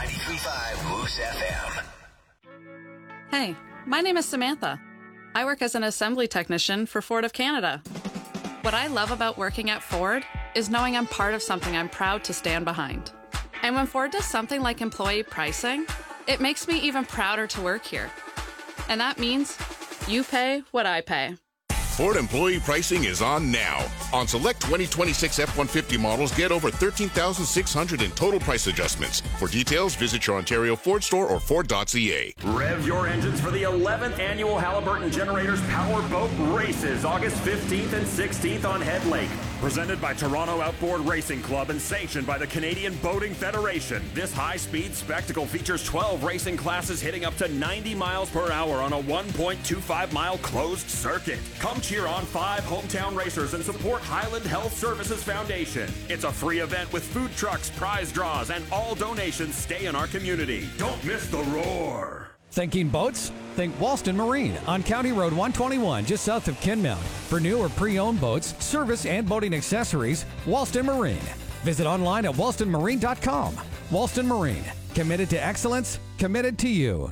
93.5 Moose FM. Hey, my name is Samantha. I work as an assembly technician for Ford of Canada. What I love about working at Ford is knowing I'm part of something I'm proud to stand behind. And when Ford does something like employee pricing, it makes me even prouder to work here. And that means you pay what I pay. Ford employee pricing is on now. On select 2026 F-150 models, get over $13,600 in total price adjustments. For details, visit your Ontario Ford store or Ford.ca. Rev your engines for the 11th annual Halliburton Generators Power Boat Races, August 15th and 16th on Head Lake. Presented by Toronto Outboard Racing Club and sanctioned by the Canadian Boating Federation. This high-speed spectacle features 12 racing classes hitting up to 90 miles per hour on a 1.25-mile closed circuit. Come cheer on 5 hometown racers and support Highland Health Services Foundation. It's a free event with food trucks, prize draws, and all donations stay in our community. Don't miss the roar. Thinking boats? Think Walston Marine on County Road 121, just south of Kinmount. For new or pre-owned boats, service, and boating accessories, Walston Marine. Visit online at walstonmarine.com. Walston Marine, committed to excellence, committed to you.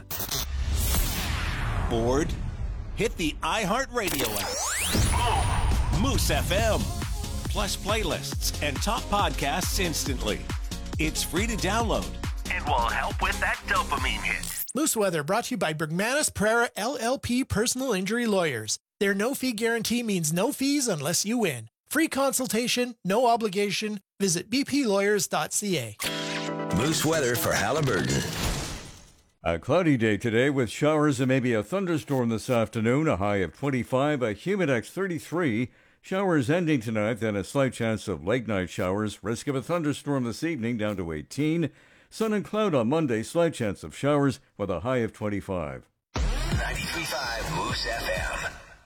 Bored? Hit the iHeartRadio app. Moose FM. Plus playlists and top podcasts instantly. It's free to download and will help with that dopamine hit. Moose Weather brought to you by Bergmanis Pereira LLP Personal Injury Lawyers. Their no-fee guarantee means no fees unless you win. Free consultation, no obligation. Visit bplawyers.ca. Moose Weather for Halliburton. A cloudy day today with showers and maybe a thunderstorm this afternoon. A high of 25, a humidex 33. Showers ending tonight, then a slight chance of late-night showers. Risk of a thunderstorm this evening down to 18. Sun and cloud on Monday, slight chance of showers with a high of 25. 93.5 Moose FM.